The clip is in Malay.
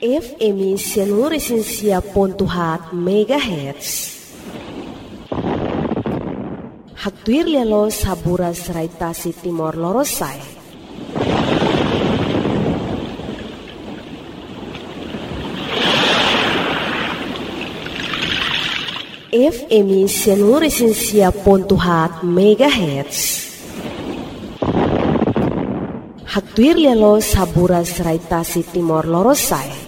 FM Sianuresinsia Pontuhat MHz. Hagtuir lialo saburas raitasi Timor Lorosai. FM Sianuresinsia Pontuhat MHz. Hagtuir lialo saburas raitasi Timor Lorosai.